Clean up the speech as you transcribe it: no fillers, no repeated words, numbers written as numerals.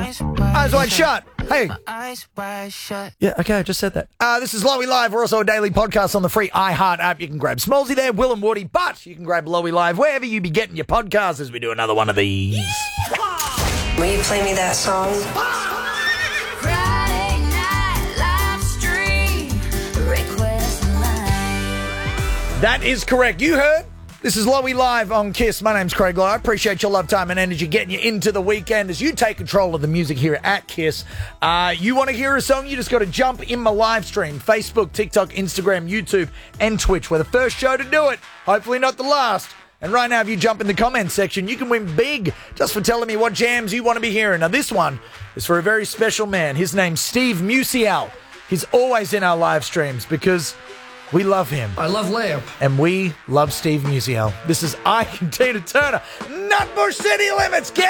Eyes wide shut. Hey. Eyes wide shut. Yeah, okay, I just said that. This is Lowy Live. We're also a daily podcast on the free iHeart app. You can grab Smallsy there, Will and Woody, but you can grab Lowy Live wherever you be getting your podcasts as we do another one of these. Will you play me that song? Friday night live stream request line. That is correct. You heard? This is Lowy Live on KISS. My name's Craig Lowe. I appreciate your love, time and energy getting you into the weekend as you take control of the music here at KISS. You want to hear a song? You just got to jump in my live stream. Facebook, TikTok, Instagram, YouTube, and Twitch. We're the first show to do it. Hopefully not the last. And right now, if you jump in the comments section, you can win big just for telling me what jams you want to be hearing. Now, this one is for a very special man. His name's Steve Musial. He's always in our live streams because we love him. I love layup. And we love Steve Musial. This is I Can Tina Turner. Nutbush City Limits. Get